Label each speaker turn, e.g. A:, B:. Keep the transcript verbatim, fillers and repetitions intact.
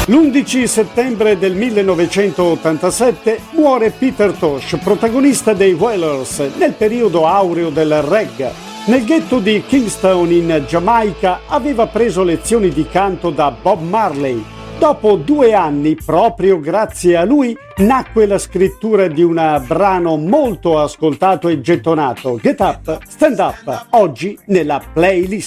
A: L'undici settembre del millenovecentottantasette muore Peter Tosh, protagonista dei Wailers nel periodo aureo del reggae. Nel ghetto di Kingston in Giamaica aveva preso lezioni di canto da Bob Marley. Dopo due anni, proprio grazie a lui, nacque la scrittura di un brano molto ascoltato e gettonato, Get Up, Stand Up, oggi nella playlist.